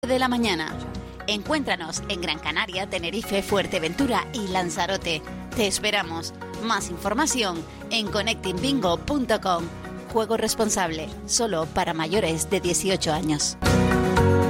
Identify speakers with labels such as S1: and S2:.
S1: de la mañana. Encuéntranos en Gran Canaria, Tenerife, Fuerteventura y Lanzarote. Te esperamos. Más información en connectingbingo.com. Juego responsable, solo para mayores de 18 años.